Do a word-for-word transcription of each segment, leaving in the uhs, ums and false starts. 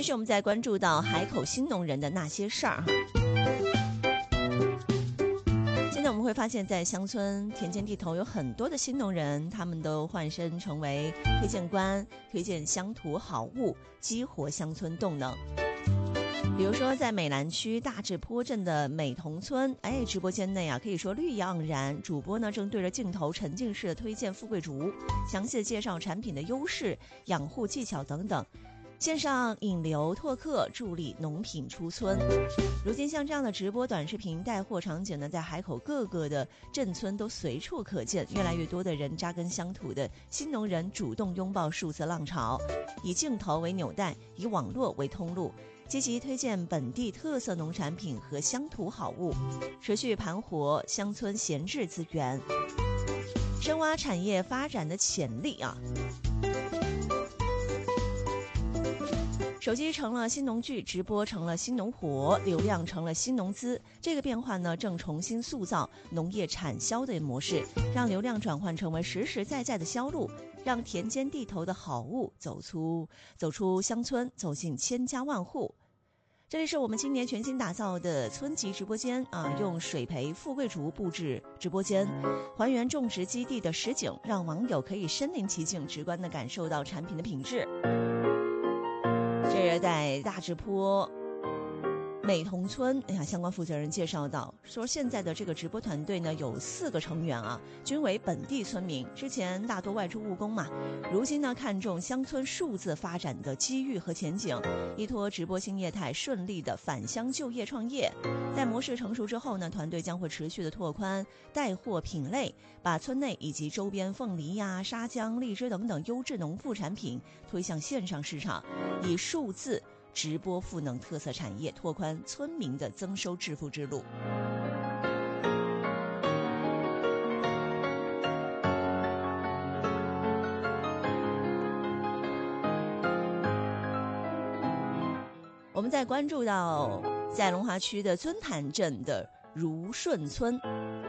续我们再关注到海口新农人的那些事儿哈。现在我们会发现，在乡村田间地头有很多的新农人，他们都换身成为推荐官，推荐乡土好物，激活乡村动能。比如说在美兰区大治坡镇的美同村，哎，直播间内啊可以说绿意盎然，主播呢正对着镜头沉浸式的推荐富贵竹，详细的介绍产品的优势、养护技巧等等，线上引流拓客，助力农品出村。如今像这样的直播短视频带货场景呢，在海口各个的镇村都随处可见，越来越多的人扎根乡土的新农人主动拥抱数字浪潮，以镜头为纽带，以网络为通路，积极推荐本地特色农产品和乡土好物，持续盘活乡村闲置资源，深挖产业发展的潜力啊。手机成了新农具，直播成了新农活，流量成了新农资。这个变化呢，正重新塑造农业产销的模式，让流量转换成为实实在在的销路，让田间地头的好物走出走出乡村，走进千家万户。这里是我们今年全新打造的村级直播间啊，用水培富贵竹布置直播间，还原种植基地的实景，让网友可以身临其境，直观地感受到产品的品质。这是在大治坡美同村，哎呀，相关负责人介绍到，说现在的这个直播团队呢有四个成员啊，均为本地村民，之前大多外出务工嘛，如今呢看重乡村数字发展的机遇和前景，依托直播新业态顺利的返乡就业创业。在模式成熟之后呢，团队将会持续的拓宽带货品类，把村内以及周边凤梨呀、沙姜、荔枝等等优质农副产品推向线上市场，以数字直播赋能特色产业，拓宽村民的增收致富之路。我们再关注到在龙华区的尊潭镇的如顺村，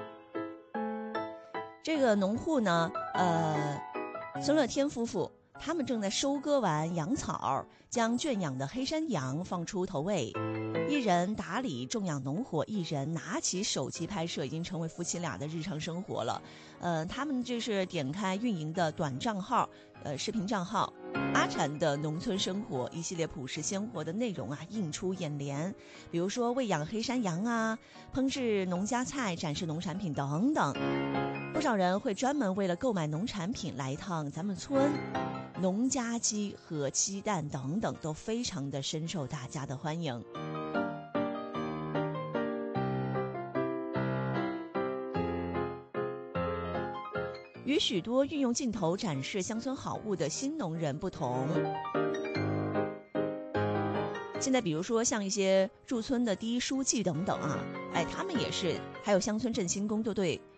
这个农户呢，呃，孙乐天夫妇，他们正在收割完羊草，将圈养的黑山羊放出投喂，一人打理种养农活，一人拿起手机拍摄，已经成为夫妻俩的日常生活了。呃，他们这是点开运营的短账号，呃，视频账号阿禅的农村生活，一系列朴实鲜活的内容啊映出眼帘，比如说喂养黑山羊啊，烹制农家菜，展示农产品等等。不少人会专门为了购买农产品来一趟咱们村，农家鸡和鸡蛋等等都非常的深受大家的欢迎。与许多运用镜头展示乡村好物的新农人不同，现在比如说像一些驻村的第一书记等等啊，哎，他们也是，还有乡村振兴工都对